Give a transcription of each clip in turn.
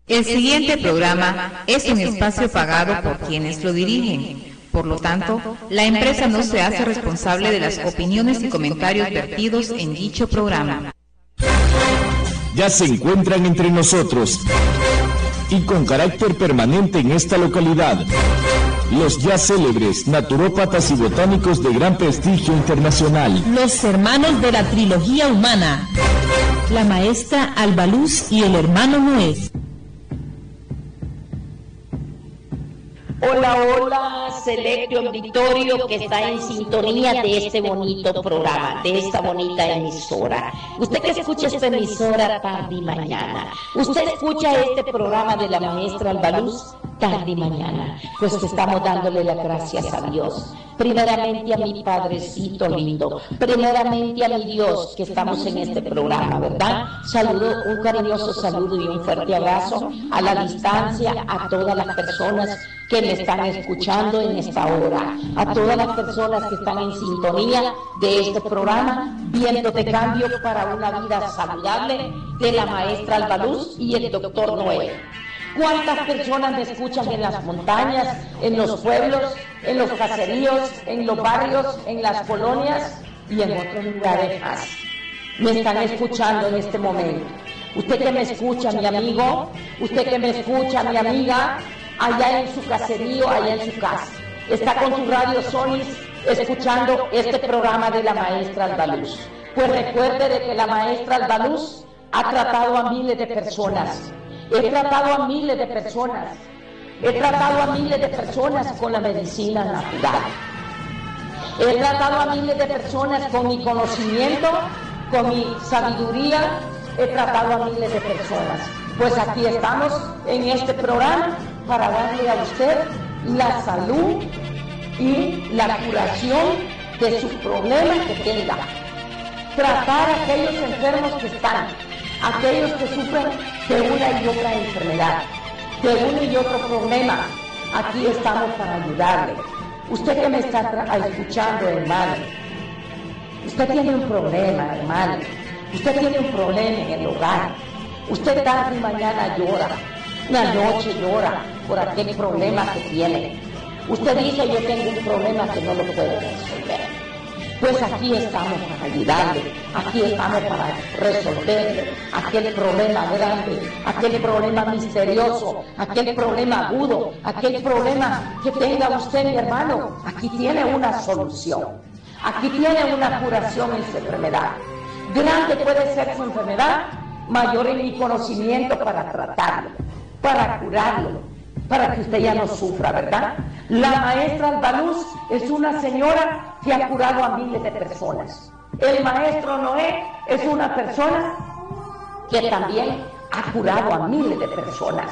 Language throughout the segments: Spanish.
El siguiente programa es un espacio pagado por quienes lo dirigen. Por lo tanto, la empresa no se hace responsable de las opiniones y comentarios vertidos en dicho programa. Ya se encuentran entre nosotros y con carácter permanente en esta localidad, los ya célebres naturópatas y botánicos de gran prestigio internacional. Los hermanos de la trilogía humana, la maestra Albaluz y el hermano Noé. Hola, hola, selecto auditorio que está en sintonía de este bonito programa, de esta bonita emisora. Usted que escucha esta emisora tarde y mañana, usted escucha este programa de la maestra Albaluz tarde y mañana, pues que estamos dándole las gracias a Dios. Primeramente a mi Padrecito lindo, primeramente a mi Dios que estamos en este programa, ¿verdad? Saludo, un cariñoso saludo y un fuerte abrazo a la distancia a todas las personas que me están escuchando en esta hora, a todas las personas que están en sintonía de este programa, Viento de Cambio para una vida saludable, de la maestra Albaluz y el doctor Noé. ¿Cuántas personas me escuchan en las montañas, en los pueblos, en los caseríos, en los barrios, en las colonias y en otros lugares más? Me están escuchando en este momento. Usted que me escucha, mi amigo, usted que me escucha, mi amiga, allá en su caserío, allá en su casa, está con su radio Sonis escuchando este programa de la maestra Albaluz. Pues recuerde de que la maestra Albaluz ha tratado a miles de personas. He tratado a miles de personas. He tratado a miles de personas con la medicina natural. He tratado a miles de personas con mi conocimiento, con mi sabiduría. He tratado a miles de personas. Pues aquí estamos en este programa para darle a usted la salud y la curación de sus problemas que tenga. Tratar a aquellos enfermos que están, aquellos que sufren de una y otra enfermedad, de uno y otro problema. Aquí estamos para ayudarle. Usted que me está escuchando, hermano, usted tiene un problema, hermano. Usted tiene un problema en el hogar. Usted tarde y mañana llora, una noche llora por aquel problema que tiene. Usted dice, yo tengo un problema que no lo puedo resolver. Pues aquí estamos para ayudarle, aquí estamos para resolverle aquel problema grande, aquel problema misterioso, aquel problema agudo, aquel problema que tenga usted, mi hermano. Aquí tiene una solución, aquí tiene una curación en su enfermedad. Grande puede ser su enfermedad, mayor es mi conocimiento para tratarlo, para curarlo, para que usted ya no sufra, ¿verdad? La maestra Albaluz es una señora que ha curado a miles de personas. El maestro Noé es una persona que también ha curado a miles de personas,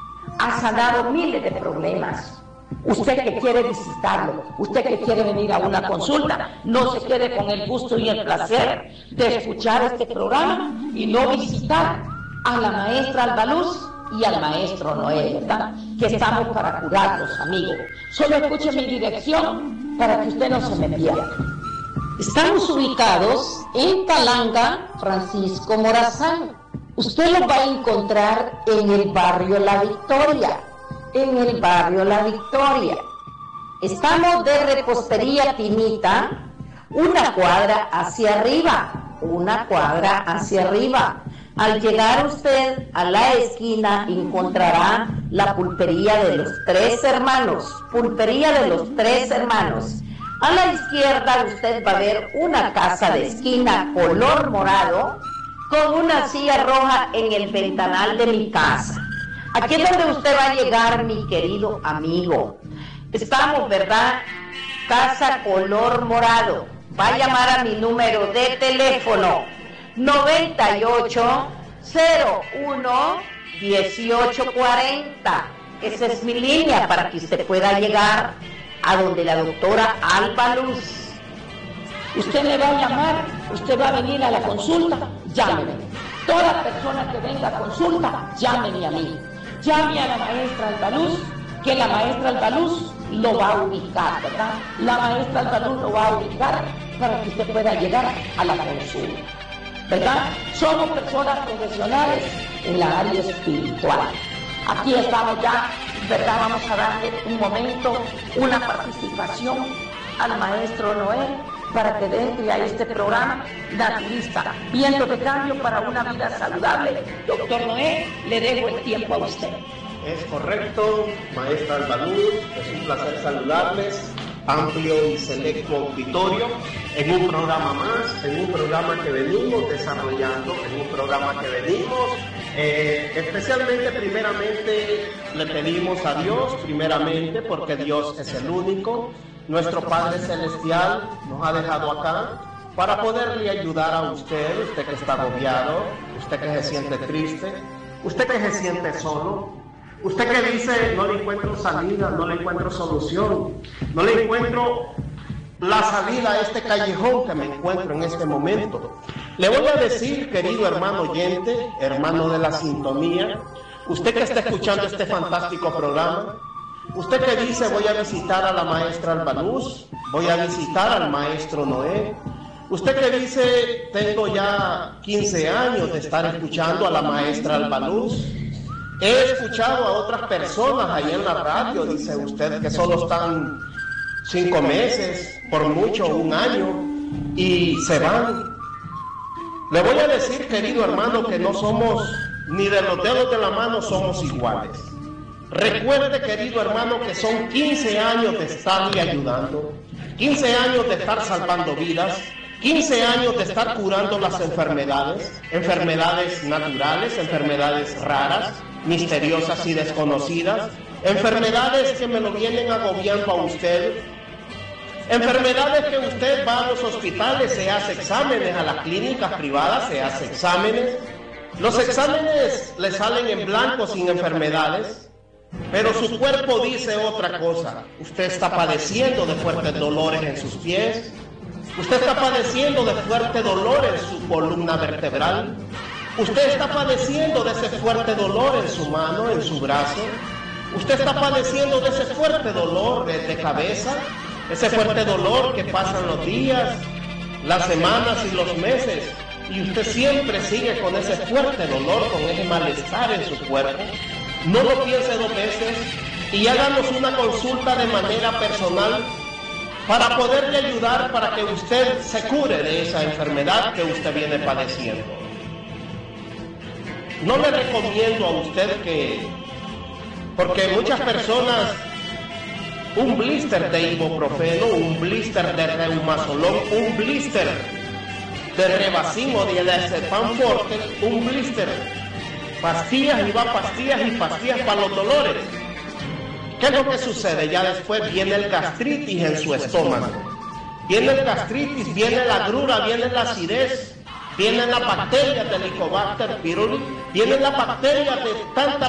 ha sanado miles de problemas. Usted que quiere visitarlo, usted que quiere venir a una consulta, no se quede con el gusto y el placer de escuchar este programa y no visitar a la maestra Albaluz y al maestro Noé, ¿verdad? Que estamos para curarlos, amigos. Solo escuche mi dirección para que usted no se me pierda. Estamos ubicados en Talanga, Francisco Morazán. Usted lo va a encontrar en el barrio La Victoria. En el barrio La Victoria. Estamos de Repostería Tinita, una cuadra hacia arriba, una cuadra hacia arriba. Al llegar usted a la esquina encontrará la pulpería de los Tres Hermanos, pulpería de los Tres Hermanos. A la izquierda usted va a ver una casa de esquina color morado con una silla roja en el ventanal de mi casa. Aquí es donde usted va a llegar, mi querido amigo. Estamos, ¿verdad? Casa color morado. Va a llamar a mi número de teléfono 9801-1840. Esa es mi línea para que usted pueda llegar a donde la doctora Albaluz. Usted me va a llamar, usted va a venir a la consulta, llámeme. Toda persona que venga a consulta, llámeme a mí. Llame a la maestra Albaluz, que la maestra Albaluz lo va a ubicar, ¿verdad? La maestra Albaluz lo va a ubicar para que usted pueda llegar a la consulta, ¿verdad? Somos personas profesionales en la área espiritual. Aquí estamos ya, ¿verdad? Vamos a darle un momento, una participación al maestro Noé para que entre a este programa naturista, viento de cambio para una vida saludable. Doctor Noé, le dejo el tiempo a usted. Es correcto, maestra Albaluz, es un placer saludarles, amplio y selecto auditorio, en un programa más, en un programa que venimos desarrollando, en un programa que venimos, especialmente, primeramente, le pedimos a Dios, primeramente, porque Dios es el único, nuestro Padre Celestial nos ha dejado acá para poderle ayudar a usted, usted que está agobiado, usted que se siente triste, usted que se siente solo, usted que dice, no le encuentro salida, no le encuentro solución, no le encuentro la salida a este callejón que me encuentro en este momento. Le voy a decir, querido hermano oyente, hermano de la sintonía, usted que está escuchando este fantástico programa, usted que dice, voy a visitar a la maestra Albaluz, voy a visitar al maestro Noé, usted que dice, tengo ya 15 años de estar escuchando a la maestra Albaluz, he escuchado a otras personas ahí en la radio, dice usted, que solo están 5 meses, por mucho 1 año, y se van. Le voy a decir, querido hermano, que no somos, ni de los dedos de la mano somos iguales. Recuerde, querido hermano, que son 15 años de estarle ayudando, 15 años de estar salvando vidas, 15 años de estar curando las enfermedades, enfermedades naturales, enfermedades raras, misteriosas y desconocidas, enfermedades que me lo vienen agobiando a usted, enfermedades que usted va a los hospitales, se hace exámenes, a las clínicas privadas se hace exámenes, los exámenes le salen en blanco sin enfermedades, pero su cuerpo dice otra cosa. Usted está padeciendo de fuertes dolores en sus pies, usted está padeciendo de fuerte dolor en su columna vertebral, usted está padeciendo de ese fuerte dolor en su mano, en su brazo, usted está padeciendo de ese fuerte dolor de cabeza, ese fuerte dolor que pasan los días, las semanas y los meses, y usted siempre sigue con ese fuerte dolor, con ese malestar en su cuerpo. No lo piense 2 veces y háganos una consulta de manera personal para poderle ayudar para que usted se cure de esa enfermedad que usted viene padeciendo. No le recomiendo a usted porque muchas personas, un blister de ibuprofeno, un blister de reumazolón, un blister de Revacin o de Diazepam Forte, un blister, pastillas y pastillas para los dolores. ¿Qué es lo que sucede? Ya después viene el gastritis en su estómago. Viene el gastritis, viene la agrura, viene la acidez, vienen las bacterias del Helicobacter pylori, vienen las bacterias de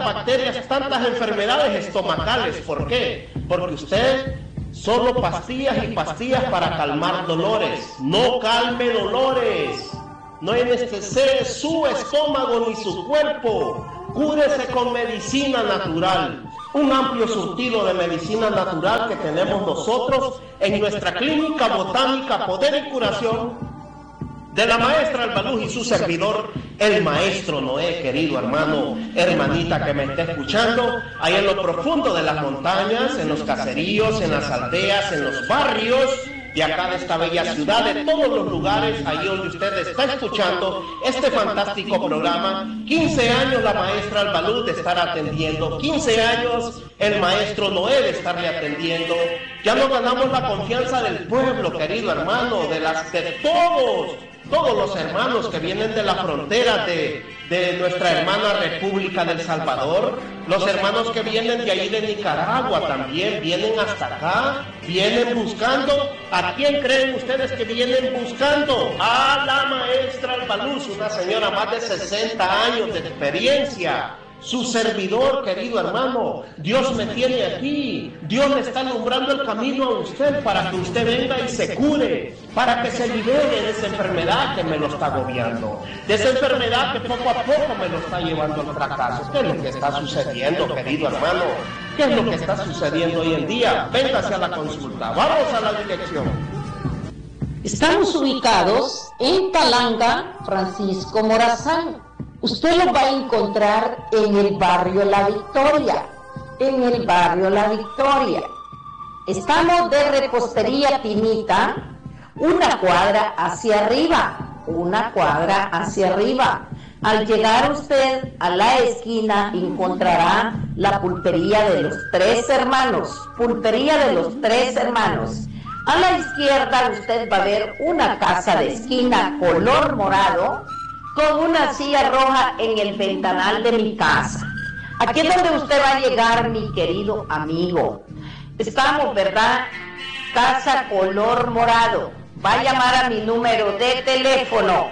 tantas enfermedades estomacales. ¿Por qué? Porque usted solo pastillas y pastillas para calmar dolores. No calme dolores. No anestesie su estómago ni su cuerpo. Cúrese con medicina natural. Un amplio surtido de medicina natural que tenemos nosotros en nuestra clínica botánica Poder y Curación de la maestra Albaluz y su servidor, el maestro Noé, querido hermano, hermanita que me está escuchando, ahí en lo profundo de las montañas, en los caseríos, en las aldeas, en los barrios de acá de esta bella ciudad, de todos los lugares, ahí donde usted está escuchando este fantástico programa. 15 años la maestra Albaluz de estar atendiendo, 15 años el maestro Noé de estarle atendiendo. Ya nos ganamos la confianza del pueblo, querido hermano, de todos los hermanos que vienen de la frontera de nuestra hermana República del Salvador, los hermanos que vienen de ahí de Nicaragua también, vienen hasta acá, vienen buscando. ¿A quién creen ustedes que vienen buscando? A la maestra Albaluz, una señora más de 60 años de experiencia. Su servidor, querido hermano, Dios me tiene aquí, Dios le está alumbrando el camino a usted para que usted venga y se cure, para que se libere de esa enfermedad que me lo está agobiando, de esa enfermedad que poco a poco me lo está llevando al fracaso. ¿Qué es lo que está sucediendo, querido hermano? ¿Qué es lo que está sucediendo hoy en día? Véngase a la consulta, vamos a la dirección. Estamos ubicados en Talanga, Francisco Morazán, Usted los va a encontrar en el barrio La Victoria. En el barrio La Victoria. Estamos de Repostería Tinita, una cuadra hacia arriba. Una cuadra hacia arriba. Al llegar usted a la esquina encontrará la Pulpería de los Tres Hermanos. Pulpería de los Tres Hermanos. A la izquierda usted va a ver una casa de esquina color morado con una silla roja en el ventanal de mi casa. Aquí es donde usted va a llegar, mi querido amigo. Estamos, ¿verdad? Casa color morado. Va a llamar a mi número de teléfono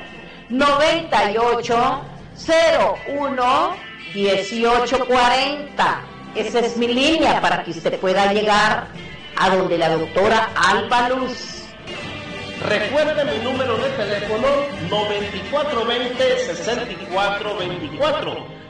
9801-1840. Esa es mi línea para que usted pueda llegar a donde la doctora Alba Luz. Recuerde mi número de teléfono 9420-6424.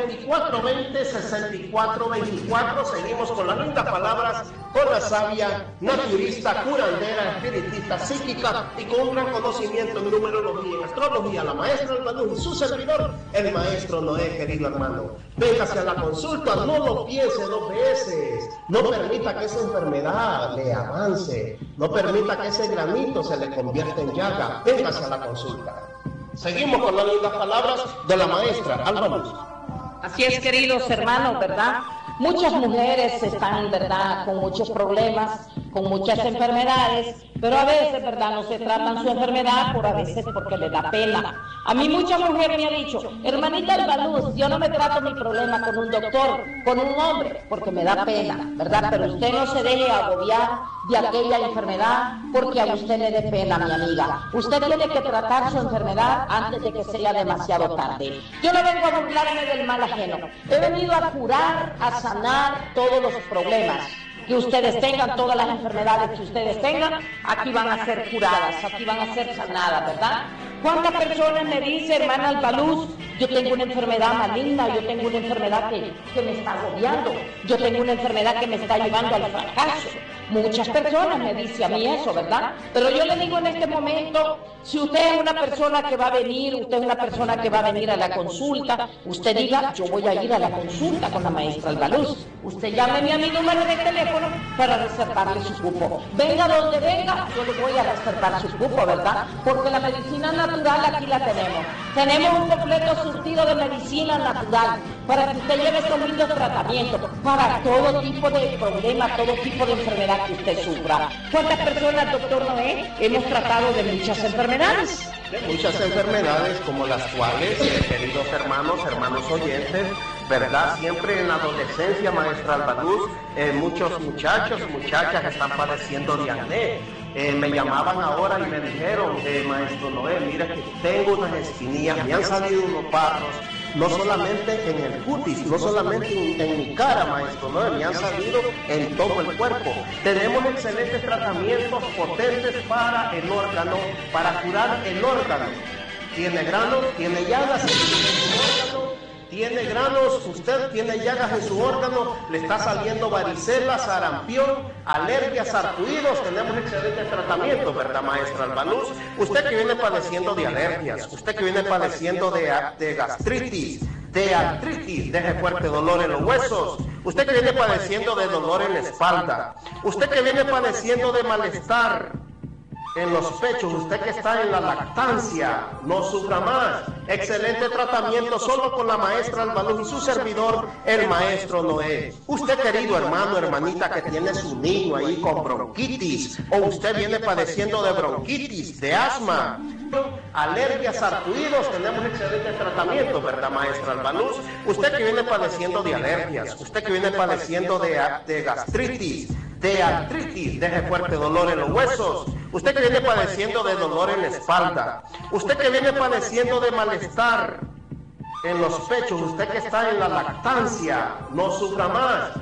9420-6424. Seguimos con las lindas palabras, con la sabia, naturista, curandera, espiritista, psíquica y con un gran conocimiento en numerología, en astrología, la maestra Alba Luz y su servidor, el maestro Noé, querido hermano. Véngase a la consulta, no lo piense dos veces. No permita que esa enfermedad le avance. No permita que ese granito se le convierta en llaga. Véngase a la consulta. Seguimos con las lindas palabras de la maestra Alba Luz. Así es, queridos hermanos, ¿verdad? Muchas mujeres están, ¿verdad?, con muchos problemas, con muchas enfermedades, pero a veces, ¿verdad?, no se tratan su enfermedad a veces porque le da pena. A mí mucha mujer me ha dicho, hermanita Alba Luz, yo no me trato mi problema con un doctor, con un hombre, porque me da pena, ¿verdad? Pero usted no se deje agobiar de aquella enfermedad porque a usted le dé pena, mi amiga. Usted tiene que tratar su enfermedad antes de que sea demasiado tarde. Yo no vengo a burlarme del mal ajeno. He venido a curar, a sanar todos los problemas que ustedes tengan, todas las enfermedades que ustedes tengan, aquí van a ser curadas, aquí van a ser sanadas, ¿verdad? ¿Cuántas personas me dicen, hermana Alba Luz, yo tengo una enfermedad maligna, yo tengo una enfermedad que me está agobiando, yo tengo una enfermedad que me está llevando al fracaso? Muchas personas me dicen a mí eso, ¿verdad? Pero yo le digo en este momento, si usted es una persona que va a venir, usted es una persona que va a venir a la consulta, usted diga, yo voy a ir a la consulta con la maestra Alba Luz. Usted llámeme a mi número de teléfono para reservarle su cupo. Venga donde venga, yo le voy a reservar su cupo, ¿verdad? Porque la medicina natural aquí la tenemos. Tenemos un completo surtido de medicina natural para que usted lleve estos lindos tratamientos para todo tipo de problema, todo tipo de enfermedad que usted sufra. ¿Cuántas personas, doctor Noé, hemos tratado de muchas enfermedades? De muchas enfermedades como las cuales, queridos hermanos oyentes, ¿verdad? Siempre en la adolescencia, maestra Alba Luz, muchos muchachos y muchachas están padeciendo de acné. Me llamaban ahora y me dijeron, maestro Noé, mira que tengo unas espinillas, me han salido unos barros, no solamente en el cutis, no solamente en mi cara, maestro Noé, me han salido en todo el cuerpo. Tenemos excelentes tratamientos potentes para el órgano, para curar el órgano. Tiene granos, tiene llagas en su órgano, tiene granos, usted tiene llagas en su órgano, le está saliendo varicela, sarampión, alergias, sarpullidos, tenemos excelentes tratamientos, ¿verdad, maestra Alba Luz? Usted que viene padeciendo de alergias, usted que viene padeciendo de gastritis, de artritis, deje fuerte dolor en los huesos, usted que viene padeciendo de dolor en la espalda, usted que viene padeciendo de malestar en los pechos, usted que está en la lactancia, no sufra más. Excelente tratamiento solo con la maestra Alba Luz y su servidor, el maestro Noé. Usted, querido hermano, hermanita, que tiene su niño ahí con bronquitis, o usted viene padeciendo de bronquitis, de asma, alergias, sarpullidos, tenemos excelente tratamiento, ¿verdad, maestra Alba Luz? Usted que viene padeciendo de alergias, usted que viene padeciendo de gastritis, de artritis, deje fuerte dolor en los huesos, usted que viene padeciendo de dolor en la espalda, usted que viene padeciendo de malestar en los pechos, usted que está en la lactancia, no sufra más.